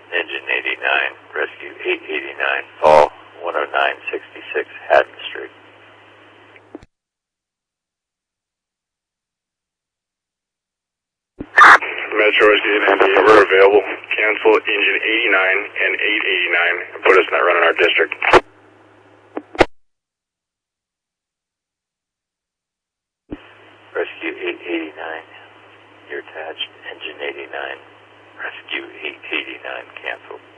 Engine 89, Rescue 889, fall 10966 Haddon Street. Metro Rescue 898, we're available. Cancel engine 89 and 889 and put us in that run in our district. Rescue 889, you're attached. Engine 89, Rescue 889, canceled.